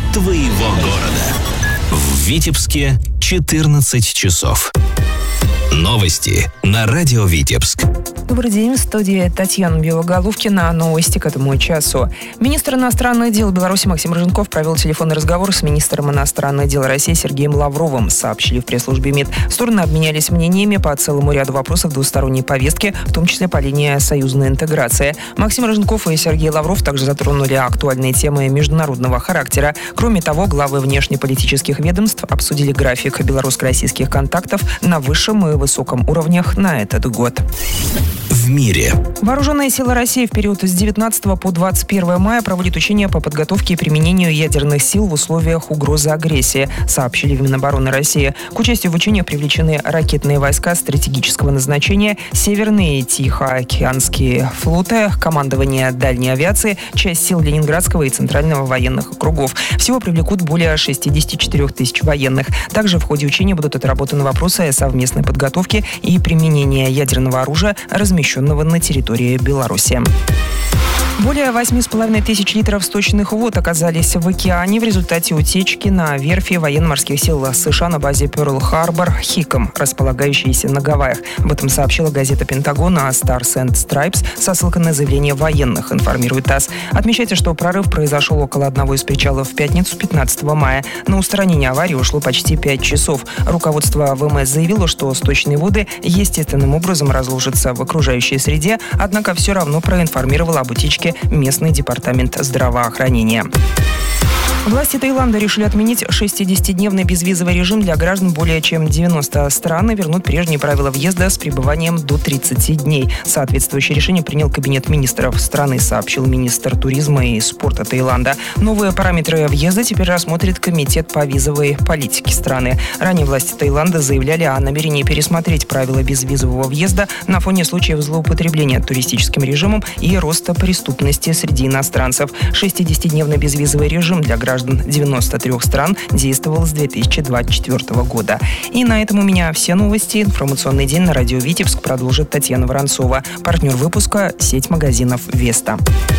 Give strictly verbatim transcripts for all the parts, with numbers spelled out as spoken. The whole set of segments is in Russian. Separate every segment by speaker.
Speaker 1: твоего города. В Витебске четырнадцать часов. Новости на радио Витебск.
Speaker 2: Добрый день, в студии Татьяна Белоголовкина. Новости к этому часу. Министр иностранных дел Беларуси Максим Рыженков провел телефонный разговор с министром иностранных дел России Сергеем Лавровым, сообщили в пресс-службе МИД. Стороны обменялись мнениями по целому ряду вопросов двусторонней повестки, в том числе по линии союзной интеграции. Максим Рыженков и Сергей Лавров также затронули актуальные темы международного характера. Кроме того, главы внешнеполитических ведомств обсудили график белорусско-российских контактов на высшем и высоком уровнях на этот год.
Speaker 1: В мире.
Speaker 2: Вооруженные силы России в период с девятнадцатого по двадцать первое мая проводят учения по подготовке и применению ядерных сил в условиях угрозы агрессии, сообщили в Минобороны России. К участию в учениях привлечены ракетные войска стратегического назначения, северные Тихоокеанские флоты, командование дальней авиации, часть сил Ленинградского и Центрального военных округов. Всего привлекут более шестьдесят четыре тысячи военных. Также в ходе учения будут отработаны вопросы совместной подготовки и применения ядерного оружия, размещенного на территории Беларуси. Более восемь с половиной тысяч литров сточных вод оказались в океане в результате утечки на верфи военно-морских сил США на базе Пёрл-Харбор Хиком, располагающейся на Гавайях. Об этом сообщила газета Пентагона Stars and Stripes со ссылкой на заявление военных, информирует ТАСС. Отмечается, что прорыв произошел около одного из причалов в пятницу, пятнадцатого мая. На устранение аварии ушло почти пять часов. Руководство ВМС заявило, что сточные воды естественным образом разложатся в окружающей среде, однако все равно проинформировало об утечке местный департамент здравоохранения. Власти Таиланда решили отменить шестидесятидневный безвизовый режим для граждан более чем девяноста стран и вернуть прежние правила въезда с пребыванием до тридцати дней. Соответствующее решение принял Кабинет министров страны, сообщил министр туризма и спорта Таиланда. Новые параметры въезда теперь рассмотрит Комитет по визовой политике страны. Ранее власти Таиланда заявляли о намерении пересмотреть правила безвизового въезда на фоне случаев злоупотребления туристическим режимом и роста преступности среди иностранцев. шестидесятидневный безвизовый режим для граждан граждан девяноста трёх стран действовал с две тысячи двадцать четвёртого года. И на этом у меня все новости. Информационный день на радио Витебск продолжит Татьяна Воронцова. Партнер выпуска – сеть магазинов «Веста».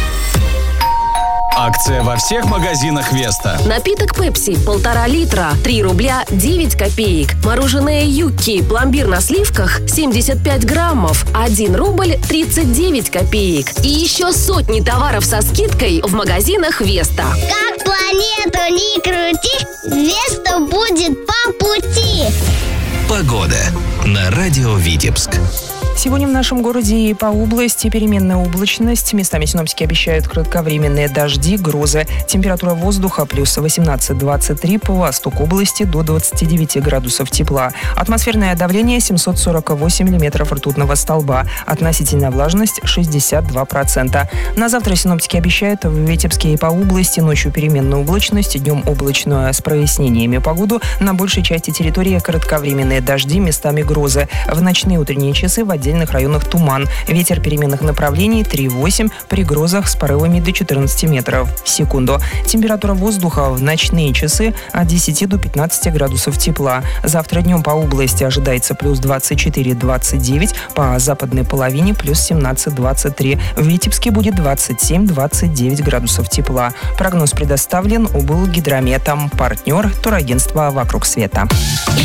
Speaker 3: Акция во всех магазинах «Веста».
Speaker 4: Напиток «Пепси» полтора литра, три рубля девять копеек. Мороженое «Юкки», пломбир на сливках, семьдесят пять граммов, один рубль тридцать девять копеек. И еще сотни товаров со скидкой в магазинах «Веста».
Speaker 5: Как планету не крути, «Веста» будет по пути.
Speaker 1: Погода на радио Витебск.
Speaker 2: Сегодня в нашем городе и по области переменная облачность. Местами синоптики обещают кратковременные дожди, грозы. Температура воздуха плюс восемнадцать двадцать три, по востоку области до двадцати девяти градусов тепла. Атмосферное давление семьсот сорок восемь миллиметров ртутного столба. Относительная влажность шестьдесят два процента. На завтра синоптики обещают в Витебске и по области ночью переменную облачность, днем облачную с прояснениями погоду. На большей части территории кратковременные дожди, местами грозы. В ночные утренние часы в отдельных В отдельных районах туман. Ветер переменных направлений три восемь, при грозах с порывами до четырнадцати метров в секунду. Температура воздуха в ночные часы от десяти до пятнадцати градусов тепла. Завтра днем по области ожидается плюс двадцать четыре двадцать девять, по западной половине плюс семнадцать двадцать три. В Витебске будет двадцать семь двадцать девять градусов тепла. Прогноз предоставлен облгидрометом. Партнер турагентства «Вокруг света».